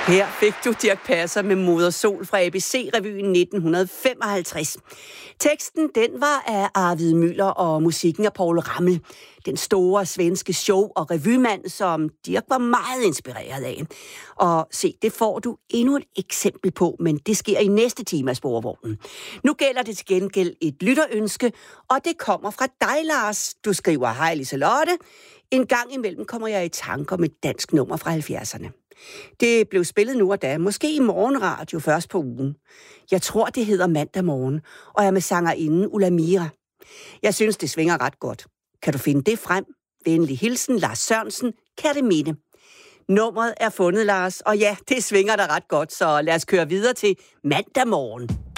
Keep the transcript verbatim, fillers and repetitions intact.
Her fik du Dirch Passer med Moder Sol fra A B C-revyen nitten femoghalvtreds. Teksten, den var af Arvid Müller og musikken af Paul Rammel, den store svenske show- og revymand, som Dirch var meget inspireret af. Og se, det får du endnu et eksempel på, men det sker i næste time af Sporvognen. Nu gælder det til gengæld et lytterønske, og det kommer fra dig, Lars. Du skriver, hej Liselotte. En gang imellem kommer jeg i tanke om et dansk nummer fra halvfjerdserne. Det blev spillet nu og da, måske i morgenradio først på ugen. Jeg tror, det hedder Mandag Morgen, og er med sangerinden Ulla Mira. Jeg synes, det svinger ret godt. Kan du finde det frem? Venlig hilsen, Lars Sørensen, Kerteminde. Nummeret er fundet, Lars, og ja, det svinger da ret godt, så lad os køre videre til Mandag Morgen.